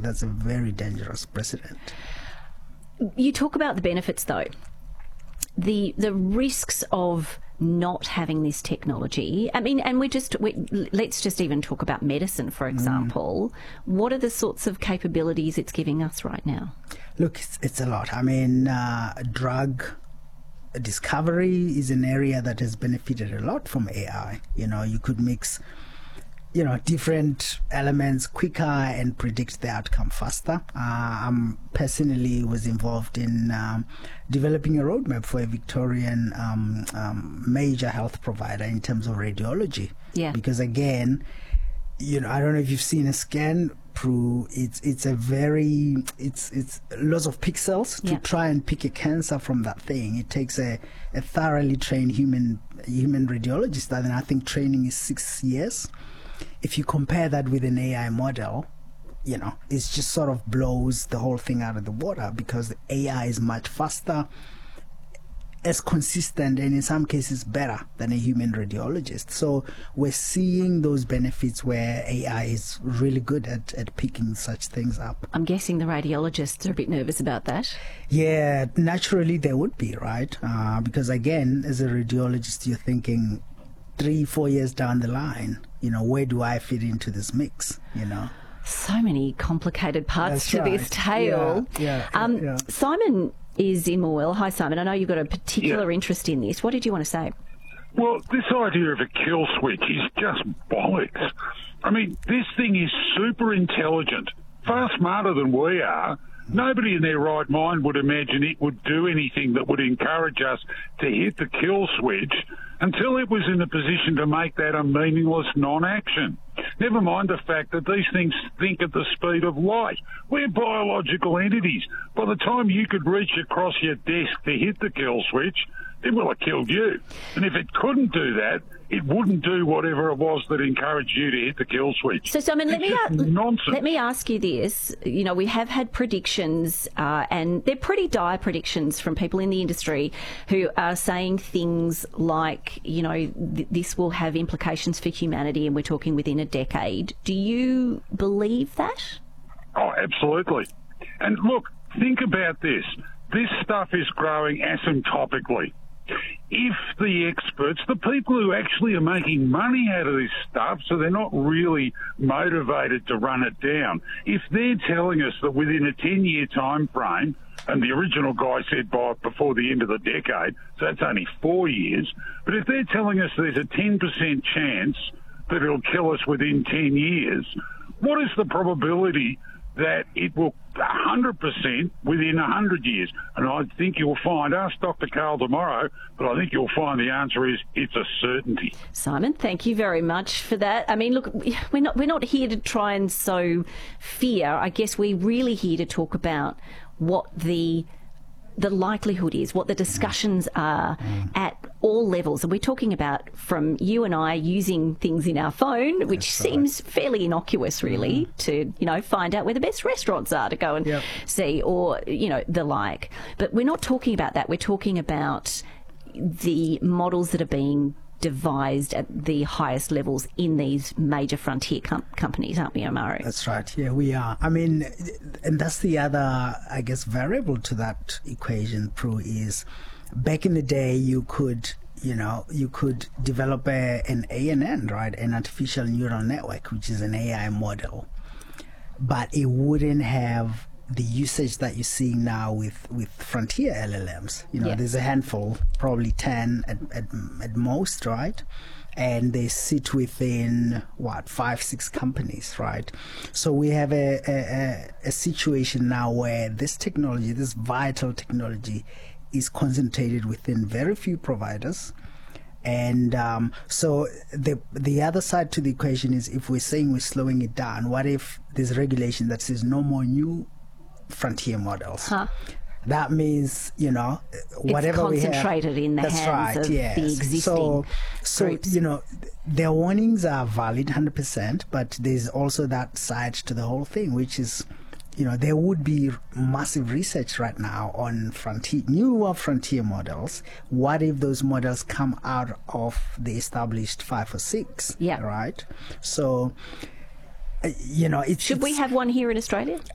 that's a very dangerous precedent. You talk about the benefits, though. The risks of not having this technology. I mean, and let's just even talk about medicine, for example. What are the sorts of capabilities it's giving us right now? Look, it's a lot. I mean, drug discovery is an area that has benefited a lot from AI. You could mix different elements quicker and predict the outcome faster. Personally was involved in developing a roadmap for a Victorian major health provider in terms of radiology. Yeah. Because again, I don't know if you've seen a scan, Prue. It's lots of pixels to try and pick a cancer from that thing. It takes a thoroughly trained human radiologist, and I think training is 6 years. If you compare that with an AI model, it just sort of blows the whole thing out of the water, because the AI is much faster, as consistent, and in some cases better than a human radiologist. So we're seeing those benefits where AI is really good at picking such things up. I'm guessing the radiologists are a bit nervous about that. Yeah, naturally they would be, right? Because again, as a radiologist, you're thinking 3-4 years down the line, where do I fit into this mix, So many complicated parts to this tale. Yeah. Simon is in Morwell. Hi, Simon. I know you've got a particular interest in this. What did you want to say? Well, this idea of a kill switch is just bollocks. I mean, this thing is super intelligent, far smarter than we are. Nobody in their right mind would imagine it would do anything that would encourage us to hit the kill switch until it was in a position to make that a meaningless non-action. Never mind the fact that these things think at the speed of light. We're biological entities. By the time you could reach across your desk to hit the kill switch, it will have killed you. And if it couldn't do that, it wouldn't do whatever it was that encouraged you to hit the kill switch. So, Simon, let nonsense. me ask you this. We have had predictions, and they're pretty dire predictions from people in the industry who are saying things like, this will have implications for humanity, and we're talking within a decade. Do you believe that? Oh, absolutely. And look, think about this. This stuff is growing asymptotically. If the experts, the people who actually are making money out of this stuff, so they're not really motivated to run it down, if they're telling us that within a 10-year time frame, and the original guy said before the end of the decade, so that's only 4 years, but if they're telling us there's a 10% chance that it'll kill us within 10 years, what is the probability that it will 100% within 100 years? And I think you'll find, ask Dr. Karl tomorrow, but I think you'll find the answer is it's a certainty. Simon, thank you very much for that. I mean, look, we're not here to try and sow fear. I guess we're really here to talk about what the likelihood is, what the discussions are at all levels. And we're talking about from you and I using things in our phone, which seems fairly innocuous, really, to, find out where the best restaurants are to go and see, or, the like. But we're not talking about that. We're talking about the models that are being devised at the highest levels in these major frontier companies, aren't we, Amaru? That's right. Yeah, we are. I mean, and that's the other, I guess, variable to that equation, Prue, is back in the day you could develop an ANN, right, an artificial neural network, which is an AI model, but it wouldn't have the usage that you're seeing now with frontier LLMs. There's a handful, probably 10 at most, right? And they sit within 5-6 companies, right? So we have a situation now where this technology, this vital technology, is concentrated within very few providers. And so the other side to the equation is, if we're saying we're slowing it down, what if there's regulation that says no more new frontier models? That means, whatever we have, it's concentrated in the hands of the existing groups. Their warnings are valid 100%, but there's also that side to the whole thing, which is, there would be massive research right now on newer frontier models. What if those models come out of the established 5 or 6? Yeah. Right? So, should we have one here in Australia?